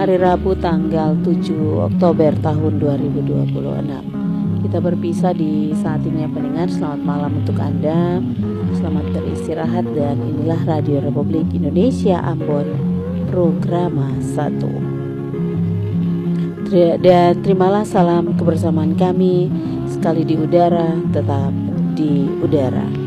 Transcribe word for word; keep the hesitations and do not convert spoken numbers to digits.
hari Rabu tanggal tujuh Oktober tahun dua ribu dua puluh enam. Kita berpisah di saat ini ya pendengar. Selamat malam untuk Anda, selamat beristirahat, dan inilah Radio Republik Indonesia Ambon, Programa satu. Dan terimalah salam kebersamaan kami sekali di udara, tetap di udara.